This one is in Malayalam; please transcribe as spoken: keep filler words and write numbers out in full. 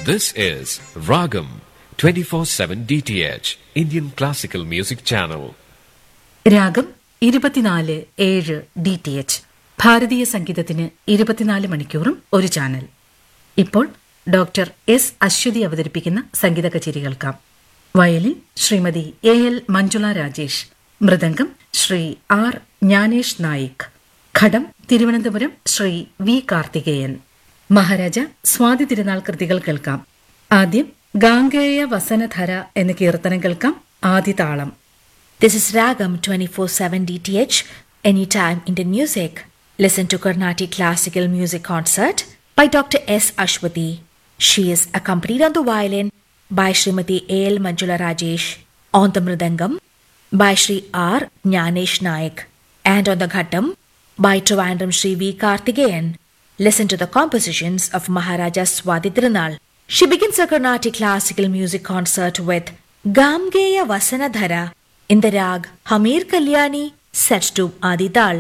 This is Ragam twenty-four seven D T H, Indian Classical Music Channel. രാഗം ഇരുപത്തിനാല് ഏഴ് ഡി ടി എച്ച്, ഭാരതീയ സംഗീതത്തിന് ഇരുപത്തിനാല് മണിക്കൂറും ഒരു ചാനൽ. ഇപ്പോൾ ഡോക്ടർ എസ് അശ്വതി അവതരിപ്പിക്കുന്ന സംഗീത കച്ചേരി കേൾക്കാം. Violin Shrimati A L Manjula Rajesh, mridangam Shri R Gyanesh Naik, ghatam Thiruvananthapuram Shri V Karthikeyan. Maharaja Swathi Thirunal കൃതികൾ കേൾക്കാം. ആദ്യം ഗാംഗേയ വസനധര എന്ന കീർത്തനം കേൾക്കാം. ആദിതാളം. This is Ragam twenty-four seven D T H, Anytime Indian Music. Listen to Carnatic Classical Music Concert by Doctor S. Ashwati. She is accompanied on the violin by Srimati A L Manjula Rajesh, on the mridangam by Sri R. Jnanesh Naik, and on the ghattam by Trivandrum Sri V. Karthikeyan. Listen to the compositions of Maharaja Swati Tirunal. She begins her Carnatic Classical Music Concert with Gamgeya Vasanadhara in the rag Hamir Kalyani, set to Adi Tal.